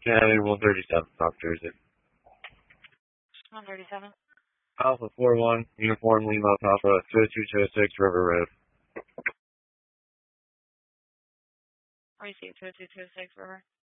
County 137, South Jersey. 137. Alpha 41, Uniform Lima Papa, 2226 River Road. Receipt 2226 River.